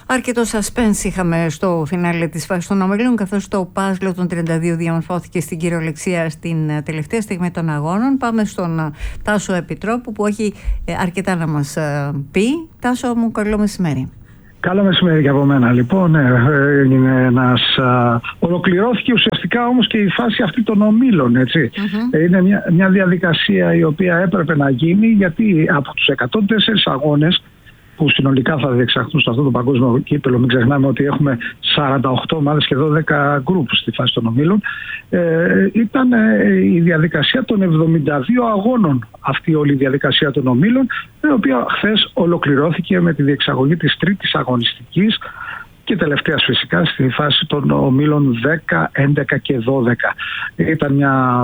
Αρκετό suspense είχαμε στο φινάλε της φάσης των ομίλων, καθώς το πάζλο των 32 διαμορφώθηκε στην κυριολεξία στην τελευταία στιγμή των αγώνων. Πάμε στον Τάσο Επιτρόπου που έχει αρκετά να μας πει. Τάσο μου, καλό μεσημέρι. Καλό μεσημέρι και από μένα. Λοιπόν, ολοκληρώθηκε ουσιαστικά όμως και η φάση αυτή των ομίλων, έτσι. Είναι μια διαδικασία η οποία έπρεπε να γίνει, γιατί από τους 104 αγώνες που συνολικά θα διεξαχθούν σε αυτό το παγκόσμιο κύπελλο, μην ξεχνάμε ότι έχουμε 48 ομάδες και 12 γκρουπ στη φάση των ομίλων, ήταν η διαδικασία των 72 αγώνων, αυτή όλη η διαδικασία των ομίλων, η οποία χθες ολοκληρώθηκε με τη διεξαγωγή της τρίτης αγωνιστικής και τελευταίας φυσικά στη φάση των ομίλων 10, 11 και 12. Ήταν μια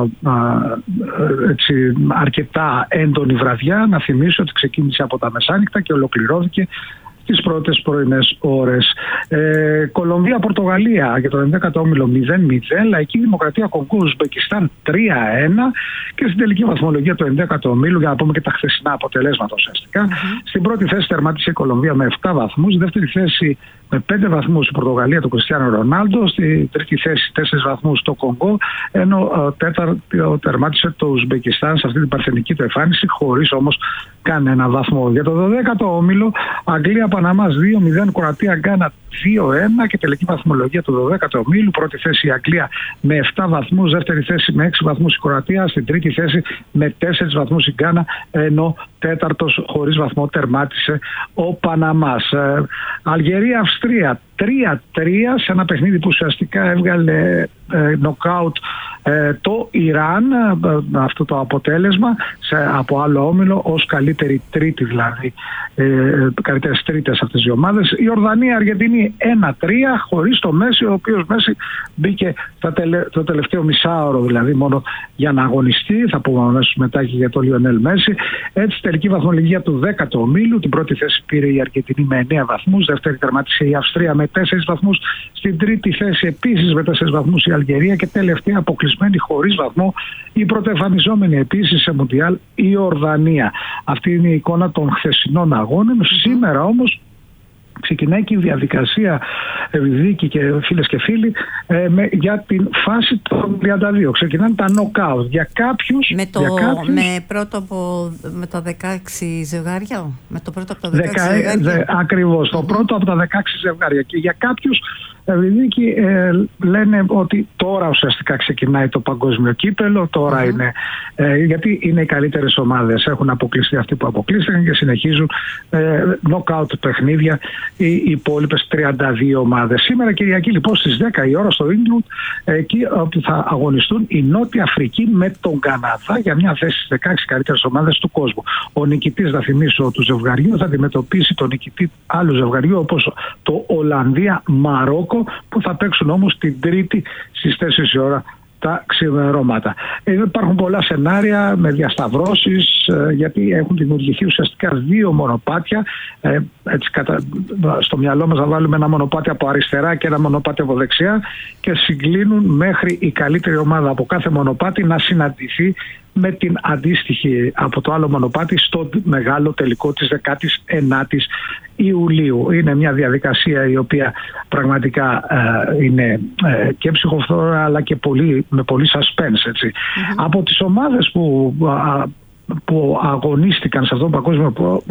αρκετά έντονη βραδιά. Να θυμίσω ότι ξεκίνησε από τα μεσάνυχτα και ολοκληρώθηκε τις πρώτες πρωινές ώρες. Κολομβία-Πορτογαλία για τον 11ο όμιλο 0-0, Λαϊκή Δημοκρατία Κονγκό Ουσμπεκιστάν 3-1 και στην τελική βαθμολογία του 11ου ομίλου, για να πούμε και τα χθεσινά αποτελέσματα ουσιαστικά. Στην πρώτη θέση τερμάτισε η Κολομβία με 7 βαθμούς, δεύτερη θέση με 5 βαθμούς η Πορτογαλία του Κριστιάνο Ρονάλντο, στη τρίτη θέση 4 βαθμούς το Κονγκό, ενώ τέταρτο τερμάτισε το Ουσμπεκιστάν σε αυτή την παρθενική του εμφάνιση, χωρίς όμως κανένα βαθμό. Για το 12ο όμιλο, Αγγλία-Παναμάς 2-0, Κροατία-Γκάνα 2-1 και τελική βαθμολογία του 12ου ομίλου. Πρώτη θέση η Αγγλία με 7 βαθμούς, δεύτερη θέση με 6 βαθμούς η Κροατία, στην τρίτη θέση με 4 βαθμούς η Γκάνα, ενώ τέταρτος χωρίς βαθμό τερμάτισε ο Παναμάς. Αλγερία-Αυστρία 3-3 σε ένα παιχνίδι που ουσιαστικά έβγαλε νοκάουτ το Ιράν, αυτό το αποτέλεσμα από άλλο όμιλο, ως καλύτερη τρίτη, δηλαδή καλύτερες τρίτες αυτές οι ομάδες. Η Ορδανία-Αργεντινή 1-3 χωρίς το Μέση, ο οποίος Μέση μπήκε το τελευταίο μισάωρο, δηλαδή μόνο για να αγωνιστεί. Θα πούμε αμέσως μετά και για το Λιονέλ Μέση. Έτσι, τελική βαθμολογία του 10ου ομίλου, την πρώτη θέση πήρε η Αργεντινή με 9 βαθμούς, δεύτερη τερμάτισε η Αυστρία με 4 βαθμούς, στην τρίτη θέση επίσης με 4 βαθμούς η Αλγερία και τελευταία αποκλεισμένη χωρίς βαθμό η πρωτοεμφανιζόμενη επίσης σε Μουντιάλ η Ορδανία. Αυτή είναι η εικόνα των χθεσινών αγώνων. Σήμερα όμως ξεκινάει και η διαδικασία, Ευηδίκη και φίλες και φίλοι, για την φάση των 32. Ξεκινάνε τα knockout. Για κάποιους... Με το 16 ζευγάρια. Με το πρώτο από τα 16 ζευγάρια. Ακριβώς. Το πρώτο από τα 16 ζευγάρια. Και για κάποιους, Ευηδίκη, λένε ότι τώρα ουσιαστικά ξεκινάει το παγκόσμιο κύπελλο. Τώρα είναι... γιατί είναι οι καλύτερες ομάδες. Έχουν αποκλειστεί αυτοί που αποκλείστηκαν και συνεχίζουν knockout παιχνίδια οι υπόλοιπες 32 ομάδες. Σήμερα Κυριακή λοιπόν στις 10 η ώρα στο Ίγκλουντ, εκεί όπου θα αγωνιστούν η Νότια Αφρική με τον Καναδά για μια θέση στις 16 καλύτερες ομάδες του κόσμου. Ο νικητής, θα θυμίσω, του ζευγαριού θα αντιμετωπίσει τον νικητή άλλου ζευγαριού, όπως το Ολλανδία-Μαρόκο, που θα παίξουν όμως την Τρίτη στις 4 η ώρα τα ξημερώματα. Υπάρχουν πολλά σενάρια με διασταυρώσεις, γιατί έχουν δημιουργηθεί ουσιαστικά δύο μονοπάτια. Έτσι, στο μυαλό μας να βάλουμε ένα μονοπάτι από αριστερά και ένα μονοπάτι από δεξιά και συγκλίνουν μέχρι η καλύτερη ομάδα από κάθε μονοπάτι να συναντηθεί με την αντίστοιχη από το άλλο μονοπάτι στο μεγάλο τελικό της 19ης Ιουλίου. Είναι μια διαδικασία η οποία πραγματικά είναι και ψυχοφθόρα αλλά και με πολύ suspense, έτσι. Από τις ομάδες που αγωνίστηκαν σε αυτό το παγκόσμιο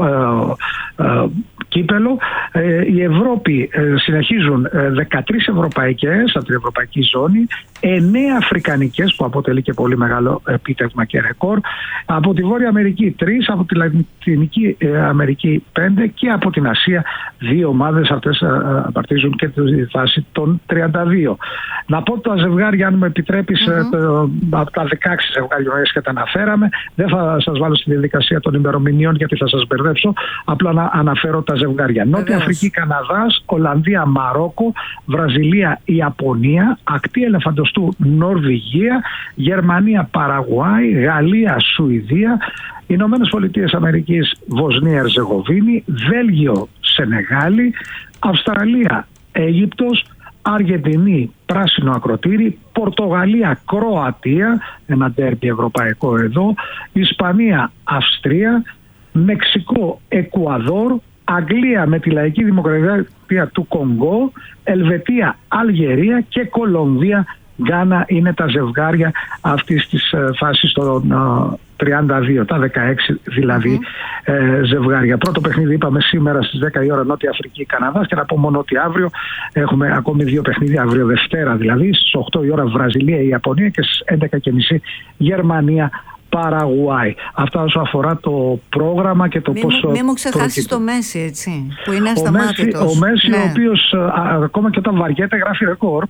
κύπελλο, η Ευρώπη συνεχίζουν 13 ευρωπαϊκές από την ευρωπαϊκή ζώνη, 9 αφρικανικές που αποτελεί και πολύ μεγάλο επίτευγμα και ρεκόρ, από τη Βόρεια Αμερική 3, από τη Λατινική Αμερική 5 και από την Ασία 2 ομάδες. Αυτές απαρτίζουν και τη φάση των 32. Να πω τα ζευγάρια, αν μου επιτρέπεις, από τα 16 ζευγάρια και τα αναφέραμε, δεν θα σας βάλω στη διαδικασία των ημερομηνιών γιατί θα σας μπερδέψω, απλά να αναφέρω τα ζευγάρια. Νότια Αφρική, Καναδάς, Ολλανδία, Μαρόκο, Βραζιλία, Ιαπωνία, ακτή ελεφαντοστού, Νορβηγία, Γερμανία, Παραγουάη, Γαλλία, Σουηδία, Ηνωμένες Πολιτείες Αμερικής, Βοσνία, Ερζεγοβίνη, Βέλγιο, Σενεγάλη, Αυστραλία, Αίγυπτος, Αργεντινή, πράσινο ακροτήρι, Πορτογαλία, Κροατία, ένα ντέρμπι ευρωπαϊκό εδώ, Ισπανία, Αυστρία, Μεξικό, Εκουαδόρ, Αγγλία με τη Λαϊκή Δημοκρατία του Κονγκό, Ελβετία, Αλγερία και Κολομβία, Γκάνα είναι τα ζευγάρια αυτής της φάσης των 32, τα 16 δηλαδή ζευγάρια. Πρώτο παιχνίδι είπαμε σήμερα στις 10 η ώρα Νότια Αφρική, Καναδάς, και να πω μόνο ότι αύριο έχουμε ακόμη 2 παιχνίδια, αύριο Δευτέρα δηλαδή, στις 8 η ώρα Βραζιλία, Ιαπωνία και στις 11.30 Γερμανία, Παραγουάη. Αυτά όσο αφορά το πρόγραμμα και το πόσο. Μην μου ξεχάσεις το Μέση, έτσι, που είναι ασταμάτητος. Ο Μέση, ο οποίος ακόμα και όταν βαριέται γράφει ρεκόρ.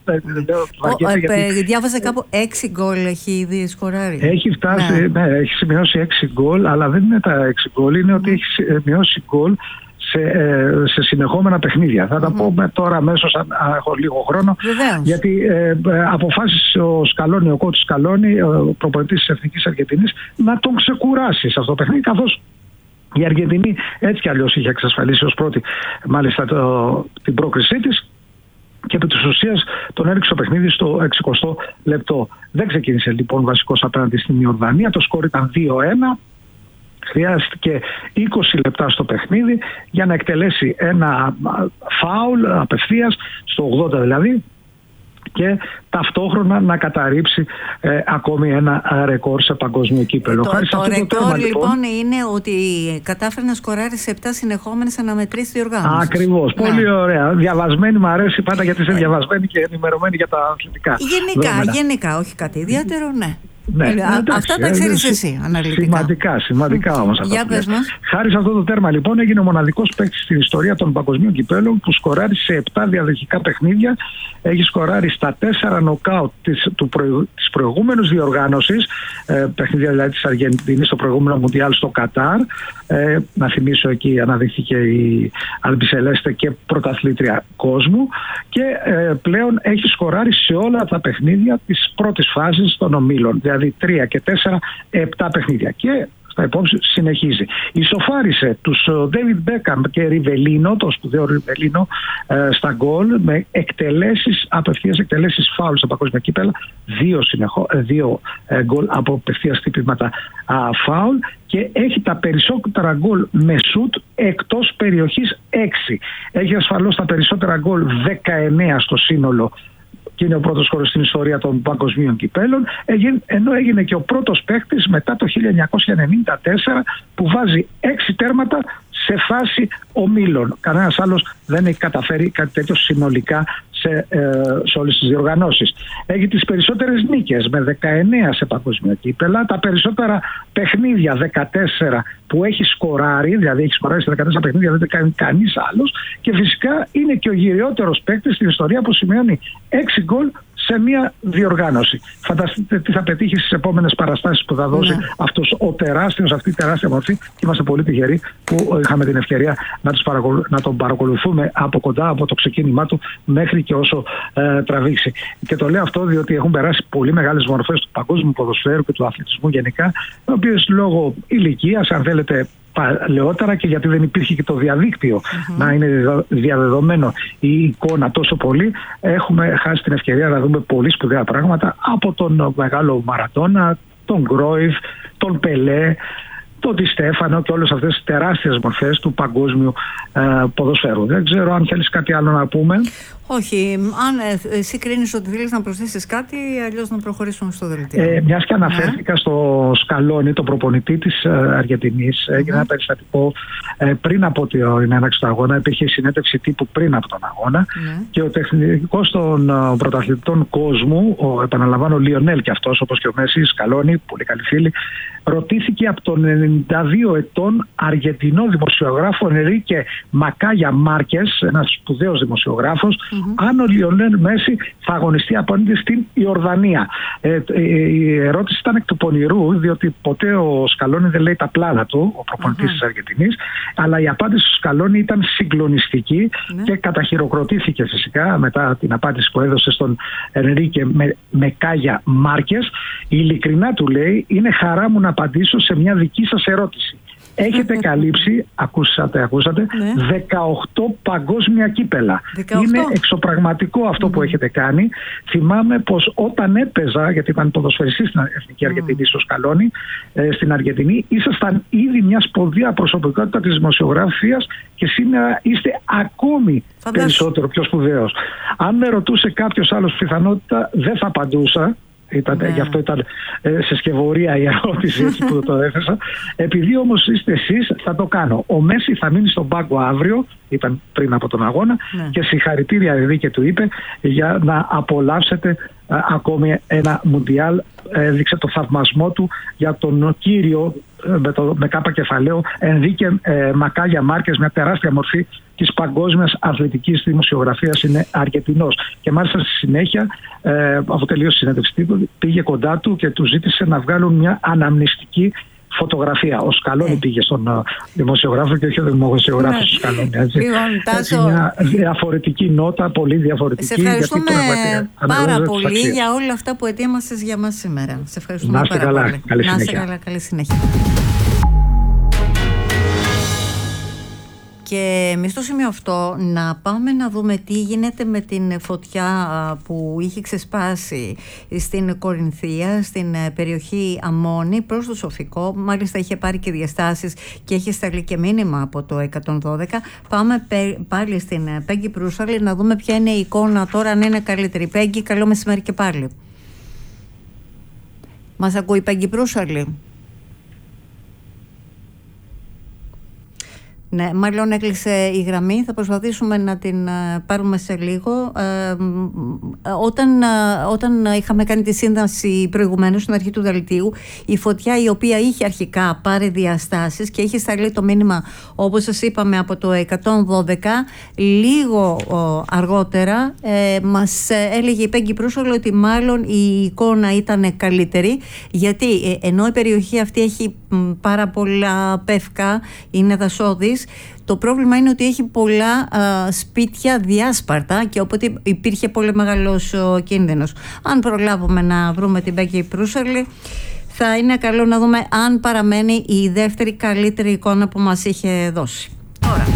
Διάβαζα κάπου 6 γκολ έχει ήδη σκοράρει. Έχει φτάσει, έχει σημειώσει 6 γκολ, αλλά δεν είναι τα 6 γκολ, είναι ότι έχει σημειώσει γκολ σε συνεχόμενα παιχνίδια. Θα τα πούμε τώρα αμέσως, αν έχω λίγο χρόνο. Βεβαίως. Γιατί αποφάσισε ο Σκαλόνι, ο coach Σκαλόνι, ο προπονητής της Εθνικής Αργεντινής, να τον ξεκουράσει σε αυτό το παιχνίδι, καθώς η Αργεντινή έτσι κι αλλιώς είχε εξασφαλίσει ως πρώτη μάλιστα την πρόκρισή της, και επί της ουσίας τον έριξε το παιχνίδι στο 60ο λεπτό. Δεν ξεκίνησε λοιπόν βασικός απέναντι στην Ιορδανία, το σκορ ήταν 2-1. Χρειάστηκε 20 λεπτά στο παιχνίδι για να εκτελέσει ένα φάουλ απευθείας, στο 80 δηλαδή, και ταυτόχρονα να καταρρύψει ακόμη ένα ρεκόρ σε παγκόσμιο κύπελλο. Το ρεκόρ λοιπόν είναι ότι κατάφερε να σκοράρει σε 7 συνεχόμενες αναμετρήσεις διοργάνωσης. Ακριβώς. Ναι. Πολύ ωραία. Διαβασμένη, μου αρέσει πάντα γιατί είσαι διαβασμένη και ενημερωμένη για τα αθλητικά. Γενικά, όχι κάτι ιδιαίτερο, ναι. Αυτά τα ξέρεις εσύ αναλυτικά. Σημαντικά όμως αυτά. Για πες μας. Χάρη σε αυτό το τέρμα λοιπόν έγινε ο μοναδικός παίκτης στην ιστορία των παγκοσμίων κυπέλλων που σκοράρει σε 7 διαδοχικά παιχνίδια. Έχει σκοράρει στα 4 νοκάουτ της προηγούμενης διοργάνωσης, παιχνίδια δηλαδή της Αργεντινής στο προηγούμενο Μουντιάλ στο Κατάρ. Να θυμίσω, εκεί αναδείχθηκε η Αλμπισελέστε και πρωταθλήτρια κόσμου, και πλέον έχει σκοράρει σε όλα τα παιχνίδια της πρώτης φάσης των ομίλων, δηλαδή 3 και 4, 7 παιχνίδια, και στα υπόψη συνεχίζει. Ισοφάρισε τους Ντέιβιντ Μπέκαμ και Ριβελίνο, το σπουδαίο Ριβελίνο, στα γκολ, με απευθείας εκτελέσεις φάουλ στα παγκόσμια κύπελλα, 2 γκολ από απευθείας χτυπήματα φάουλ, και έχει τα περισσότερα γκολ με σουτ εκτός περιοχής 6. Έχει ασφαλώς τα περισσότερα γκολ 19 στο σύνολο, και είναι ο πρώτος χώρος στην ιστορία των παγκοσμίων κυπέλλων, ενώ έγινε και ο πρώτος παίκτης μετά το 1994 που βάζει 6 τέρματα σε φάση ομίλων. Κανένας άλλος δεν έχει καταφέρει κάτι τέτοιο συνολικά σε όλες τις διοργανώσεις. Έχει τις περισσότερες νίκες με 19 σε παγκοσμία κύπελλα, τα περισσότερα παιχνίδια 14 που έχει σκοράρει, δηλαδή έχει σκοράρει σε 14 παιχνίδια, δεν το κάνει κανείς άλλος, και φυσικά είναι και ο γυριότερος παίκτης στην ιστορία που σημειώνει 6 γκολ σε μια διοργάνωση. Φανταστείτε τι θα πετύχει στις επόμενες παραστάσεις που θα δώσει αυτός ο τεράστιος, αυτή η τεράστια μορφή, και είμαστε πολύ τυχεροί που είχαμε την ευκαιρία να τον παρακολουθούμε από κοντά, από το ξεκίνημά του μέχρι και όσο τραβήξει. Και το λέω αυτό διότι έχουν περάσει πολύ μεγάλες μορφές του παγκόσμιου ποδοσφαίρου και του αθλητισμού γενικά, οι οποίες λόγω ηλικίας, αν θέλετε παλαιότερα, και γιατί δεν υπήρχε και το διαδίκτυο να είναι διαδεδομένο η εικόνα τόσο πολύ, έχουμε χάσει την ευκαιρία να δούμε πολύ σπουδαία πράγματα από τον μεγάλο Μαραντόνα, τον Γκρόιβ, τον Πελέ, τον Ντι Στέφανο και όλες αυτές τις τεράστιες μορφές του παγκόσμιου ποδοσφαίρου. Δεν ξέρω αν θέλεις κάτι άλλο να πούμε. Όχι, αν εσύ κρίνεις ότι θέλεις να προσθέσεις κάτι, αλλιώς να προχωρήσουμε στο δελτίο. Μιας και αναφέρθηκα στο Σκαλόνι, το προπονητή της Αργεντινής, έγινε ένα περιστατικό πριν από την έναρξη του αγώνα. Υπήρχε συνέντευξη τύπου πριν από τον αγώνα, και ο τεχνικός των πρωταθλητών κόσμου, επαναλαμβάνω, Λιονέλ και αυτός, όπως και ο Μέση, Σκαλόνι, πολύ καλή φίλη, ρωτήθηκε από τον 92 ετών Αργεντινό δημοσιογράφο Ενρίκε Μακάγια Μάρκες, ένας σπουδαίος δημοσιογράφος, αν ο Λιονέλ Μέση θα αγωνιστεί απέναντι στην Ιορδανία. Η ερώτηση ήταν εκ του πονηρού, διότι ποτέ ο Σκαλόνι δεν λέει τα πλάνα του, ο προπονητής της Αργεντινής, αλλά η απάντηση του Σκαλόνι ήταν συγκλονιστική και καταχειροκροτήθηκε φυσικά μετά την απάντηση που έδωσε στον Ενρίκε Μακάγια Μάρκες. Ειλικρινά του λέει, είναι χαρά μου να απαντήσω σε μια δική σας ερώτηση. Έχετε καλύψει, ακούσατε, 18 παγκόσμια κύπελα. 18. Είναι εξωπραγματικό αυτό που έχετε κάνει. Θυμάμαι πως όταν έπαιζα, γιατί ήταν ποδοσφαιριστής στην Εθνική Αργεντινή στο Σκαλόνι, στην Αργεντινή, ήσασταν ήδη μια σπουδαία προσωπικότητα της δημοσιογραφίας και σήμερα είστε ακόμη περισσότερο πιο σπουδαίος. Αν με ρωτούσε κάποιος άλλος, πιθανότητα δεν θα απαντούσα. Γι' αυτό ήταν σε σκευωρία η ερώτηση έτσι που το έθεσα. Επειδή όμως είστε εσείς, θα το κάνω. Ο Μέση θα μείνει στον πάγκο αύριο, ήταν πριν από τον αγώνα, και συγχαρητήρια δηλαδή και του είπε για να απολαύσετε ακόμη ένα Μουντιάλ. Έδειξε το θαυμασμό του για τον κύριο με κάπα κεφαλαίο Ενρίκε Μακάγια Μάρκες, μια τεράστια μορφή της παγκόσμιας αθλητικής δημοσιογραφίας. Είναι Αργεντινός και μάλιστα στη συνέχεια, αφού τελείωσε η συνέντευξη, πήγε κοντά του και του ζήτησε να βγάλουν μια αναμνηστική φωτογραφία. Ο Σκαλόνι πήγε στον δημοσιογράφο και όχι ο δημοσιογράφος του Σκαλόνι. Έτσι, μια διαφορετική νότα, πολύ διαφορετική. Σε ευχαριστούμε πάρα πολύ για όλα αυτά που ετοίμασες για μας σήμερα. Σε ευχαριστούμε πάρα πολύ. Καλή συνέχεια. Να είστε καλά, καλή συνέχεια. Και εμείς στο σημείο αυτό να πάμε να δούμε τι γίνεται με την φωτιά που είχε ξεσπάσει στην Κορινθία, στην περιοχή Αμμόνη προς το Σοφικό. Μάλιστα είχε πάρει και διαστάσεις και είχε σταλεί και μήνυμα από το 112. Πάμε πάλι στην Πέγγι Προύσαλη να δούμε ποια είναι η εικόνα τώρα, αν είναι καλύτερη. Πέγγι, καλό μεσημέρι και πάλι. Μας ακούει η Πέγγι Προύσαλη? Ναι, μάλλον έκλεισε η γραμμή. Θα προσπαθήσουμε να την πάρουμε σε λίγο. Όταν είχαμε κάνει τη σύνταση προηγουμένως στην αρχή του δελτίου, η φωτιά η οποία είχε αρχικά πάρει διαστάσεις και είχε σταλεί το μήνυμα, όπως σας είπαμε, από το 112, λίγο αργότερα μας έλεγε η Πέγγι Προύσολο ότι μάλλον η εικόνα ήταν καλύτερη, γιατί ενώ η περιοχή αυτή έχει πάρα πολλά πεύκα, είναι δασόδης, το πρόβλημα είναι ότι έχει πολλά σπίτια διάσπαρτα και οπότε υπήρχε πολύ μεγάλος κίνδυνος. Αν προλάβουμε να βρούμε την Πέγγι Προύσαλη, θα είναι καλό να δούμε αν παραμένει η δεύτερη καλύτερη εικόνα που μας είχε δώσει. Τώρα.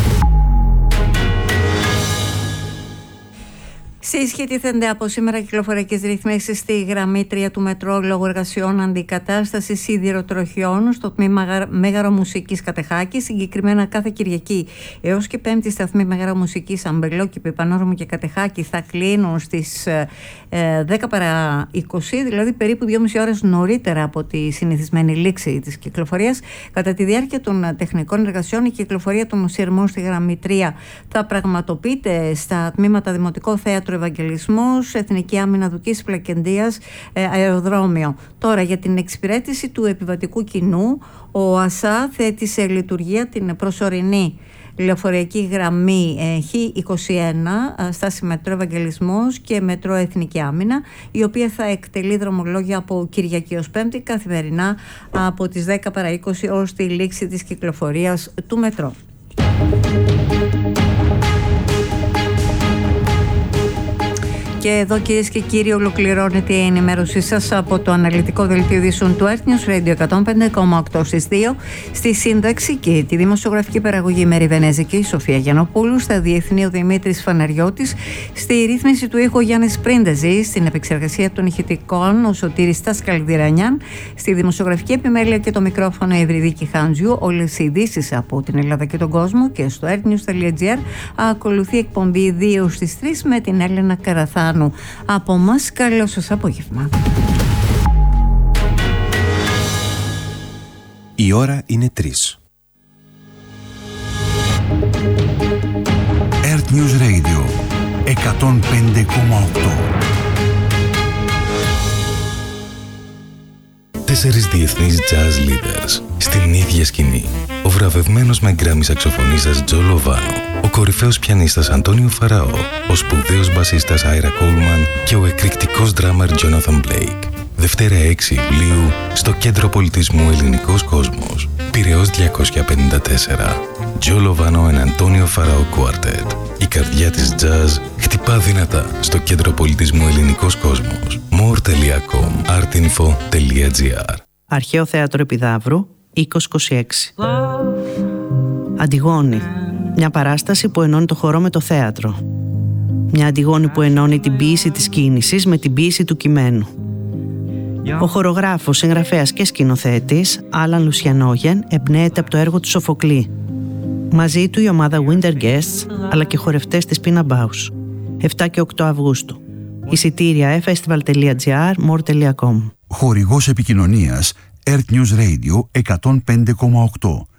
Σε ισχύ τίθενται από σήμερα κυκλοφοριακές ρυθμίσεις στη γραμμή 3 του μετρό λόγω εργασιών αντικατάστασης σιδηροτροχιών στο τμήμα Μέγαρο Μουσικής Κατεχάκη. Συγκεκριμένα κάθε Κυριακή έως και Πέμπτη σταθμοί Μέγαρο Μουσικής Αμπελόκηπη, Πανόρμου και Κατεχάκη θα κλείνουν στις 10 παρά 20, δηλαδή περίπου 2,5 ώρες νωρίτερα από τη συνηθισμένη λήξη της κυκλοφορίας. Κατά τη διάρκεια των τεχνικών εργασιών, η κυκλοφορία των σειρμών στη γραμμή 3 θα πραγματοποιείται στα τμήματα Δημοτικό Θέατρο Ευαγγελισμός, Εθνική Άμυνα Δουκής Πλακεντίας, αεροδρόμιο. Τώρα, για την εξυπηρέτηση του επιβατικού κοινού, ο ΑΣΑ θέτει σε λειτουργία την προσωρινή λεωφορειακή γραμμή Χ21, στάση μετρό Ευαγγελισμός και μετρό Εθνική Άμυνα, η οποία θα εκτελεί δρομολόγια από Κυριακή ως Πέμπτη καθημερινά από τις 10 παρά 20 ως τη λήξη της κυκλοφορίας του μετρό. Και εδώ, κυρίες και κύριοι, ολοκληρώνεται η ενημέρωσή σας από το αναλυτικό δελτίο ειδήσεων του Earth News Radio 105,8 στις 2. Στη σύνταξη και τη δημοσιογραφική παραγωγή Μέρη Βενέζη η Σοφία Γιαννοπούλου, στα διεθνή ο Δημήτρης Φαναριώτης, στη ρύθμιση του ήχου Γιάννης Πρίντεζη, στην επεξεργασία των ηχητικών ο Σωτήρης Τασκαλδηρανιάν, στη δημοσιογραφική επιμέλεια και το μικρόφωνο Ευρυδίκη Χάντζιου. Όλες οι ειδήσεις από την Ελλάδα και τον κόσμο και στο earthnews.gr. Ακολουθεί εκπομπή 2 στις 3 με την Έλενα Καραθά. Από μας, καλό σας απόγευμα. Η ώρα είναι 3. Earth News Radio 105,8. 4 διεθνείς jazz leaders στην ίδια σκηνή. Ο βραβευμένος με γκράμι σαξοφωνίστας Τζο Λοβάνο, ο κορυφαίος πιανίστας Αντώνιο Φαραώ, ο σπουδαίος μπασίστας Άιρα Κόλμαν και ο εκρηκτικός ντράμαρ Τζόναθαν Μπλέικ. Δευτέρα 6 Ιουλίου στο Κέντρο Πολιτισμού Ελληνικός Κόσμος, Πειραιώς 254. Τζο Λοβάνο and Αντώνιο Φαραώ Quartet. Η καρδιά της jazz χτυπά δυνατά στο Κέντρο Πολιτισμού Ελληνικός Κόσμος. more.com artinfo.gr. Αρχαίο Θέατρο Επιδαύρου, 2026. Αντιγόνη. Μια παράσταση που ενώνει το χορό με το θέατρο. Μια Αντιγόνη που ενώνει την ποίηση της κίνησης με την ποίηση του κειμένου. Ο χορογράφος, συγγραφέας και σκηνοθέτης Άλαν Λουσιανόγεν εμπνέεται από το έργο του Σοφοκλή. Μαζί του η ομάδα Winter Guests αλλά και χορευτές της Pina Bausch. 7 και 8 Αυγούστου. Εισιτήρια festival.gr, more.com. Χορηγός επικοινωνίας Earth News Radio 105,8.